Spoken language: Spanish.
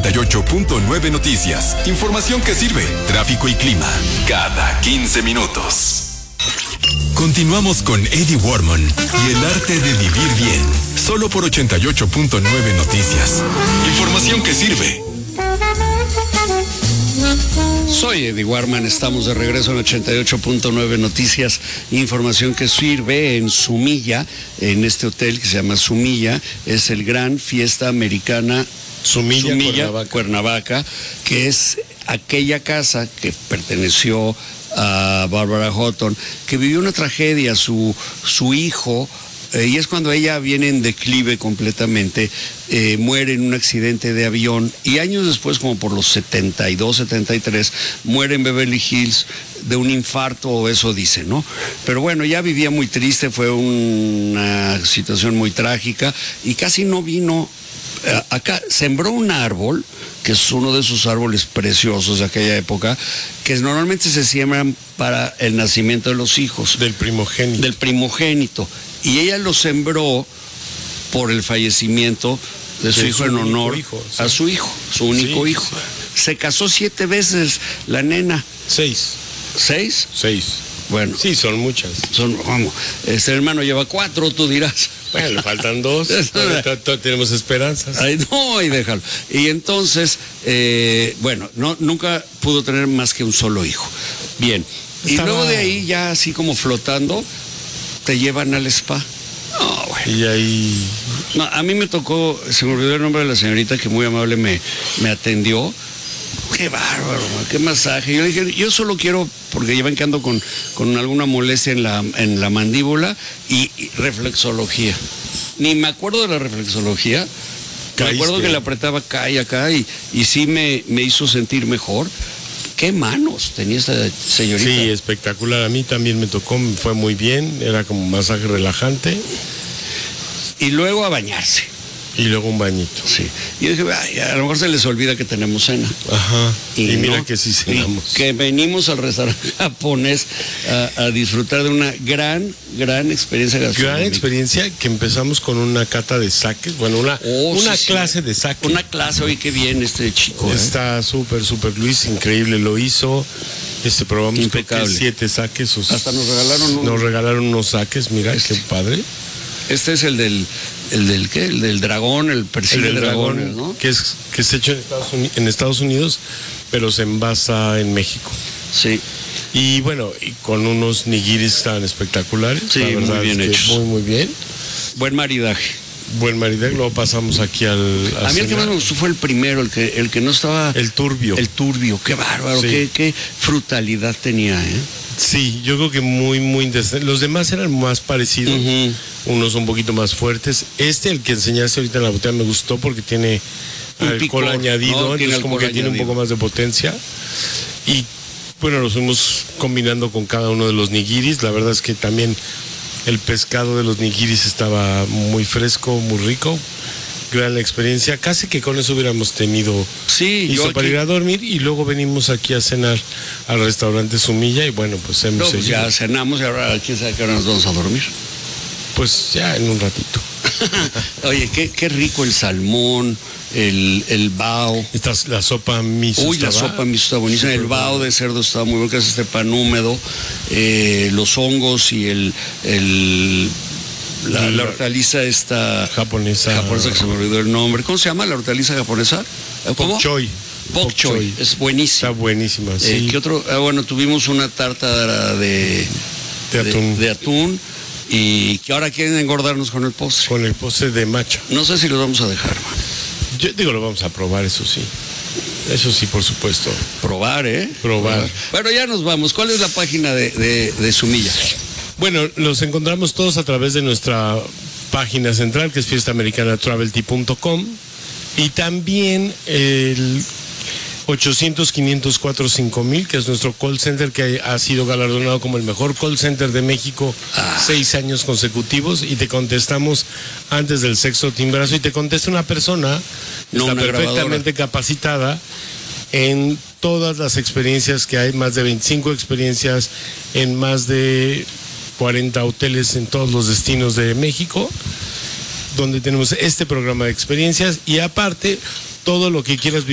88.9 Noticias. Información que sirve. Tráfico y clima. Cada 15 minutos. Continuamos con Eddie Warman y el arte de vivir bien. Solo por 88.9 Noticias. Información que sirve. Soy Eddie Warman, estamos de regreso en 88.9 Noticias, información que sirve en Sumilla, en este hotel que se llama Sumilla, es el Gran Fiesta Americana Sumilla, Cuernavaca, que es aquella casa que perteneció a Barbara Houghton, que vivió una tragedia, su hijo, y es cuando ella viene en declive completamente, muere en un accidente de avión y años después, como por los 72, 73, muere en Beverly Hills de un infarto, o eso dice, ¿no? Pero bueno, ya vivía muy triste, fue una situación muy trágica y casi no vino. Acá sembró un árbol, que es uno de esos árboles preciosos de aquella época, que normalmente se siembran para el nacimiento de los hijos. Del primogénito. Y ella lo sembró por el fallecimiento de su hijo en honor a su hijo, su único hijo. Se casó 7 veces la nena. 6. ¿6? 6. Bueno. Sí, son muchas. Vamos, este hermano lleva 4, tú dirás. Bueno, le faltan 2. Tenemos esperanzas. Ay, no, y déjalo. Y entonces, bueno, nunca pudo tener más que un solo hijo. Bien. Y luego de ahí, ya así como flotando, te llevan al spa. No, bueno. Y ahí... No, a mí me tocó, se me olvidó el nombre de la señorita que muy amable me atendió. Qué bárbaro, qué masaje. Yo le dije, yo solo quiero, porque llevan que ando con alguna molestia en la mandíbula y reflexología. Ni me acuerdo de la reflexología. Me acuerdo que le apretaba acá y acá y sí me hizo sentir mejor. ¿Qué manos tenía esta señorita? Sí, espectacular. A mí también me tocó, me fue muy bien. Era como un masaje relajante. Y luego a bañarse. Y luego un bañito. Sí. Y yo dije, a lo mejor se les olvida que tenemos cena. Ajá. Y mira que sí cenamos. Que venimos al restaurante japonés a disfrutar de una gran experiencia gastronómica. Gran experiencia, que empezamos con una cata de saques. Bueno, una clase de saques. Una clase, oye, qué bien este chico. Está súper Luis, increíble, lo hizo. Probamos impecable. 7 saques. Hasta nos regalaron unos saques, mira, qué padre. Este es el del ¿qué? El del dragón, el persigue de dragones, ¿no? Que es hecho en Estados Unidos, pero se envasa en México. Sí. Y bueno, y con unos nigiris tan espectaculares. Sí, la verdad, muy bien hechos. Muy bien. Buen maridaje. Luego pasamos aquí a mí el que más me gustó fue el primero, el que no estaba... El turbio. El turbio, qué bárbaro, sí. qué frutalidad tenía, ¿eh? Sí, yo creo que muy interesante. Los demás eran más parecidos, unos un poquito más fuertes. El que enseñaste ahorita en la botella me gustó porque tiene alcohol añadido, entonces como que tiene un poco más de potencia. Y bueno, los fuimos combinando con cada uno de los nigiris. La verdad es que también el pescado de los nigiris estaba muy fresco, muy rico. Gran experiencia, casi que con eso hubiéramos tenido para ir a dormir, y luego venimos aquí a cenar al restaurante Sumilla y bueno, pues hemos seguido. Ya cenamos y ahora quién sabe qué hora nos vamos a dormir. Pues ya en un ratito. Oye, qué rico el salmón, el bao. La sopa miso. La sopa miso está buenísima. El bao de cerdo está muy bueno, que es este pan húmedo, los hongos y la hortaliza esta japonesa que se me olvidó el nombre. ¿Cómo se llama la hortaliza japonesa? ¿Cómo? Bok choy. Es buenísima. Está buenísima, sí. ¿Qué otro? Bueno, tuvimos una tarta de atún. Y que ahora quieren engordarnos con el postre. Con el postre de matcha. No sé si lo vamos a dejar, man. Yo digo, lo vamos a probar, eso sí. Eso sí, por supuesto. Probar. Probar. Bueno, ya nos vamos. ¿Cuál es la página de Sumilla? Bueno, los encontramos todos a través de nuestra página central, que es fiestaamericanatravelt.com, y también el 800-504-5000, que es nuestro call center, que ha sido galardonado como el mejor call center de México 6 años consecutivos, y te contestamos antes del sexto timbrazo, y te contesta una persona está perfectamente capacitada en todas las experiencias que hay, más de 25 experiencias en más de 40 hoteles en todos los destinos de México, donde tenemos este programa de experiencias, y aparte todo lo que quieras vivir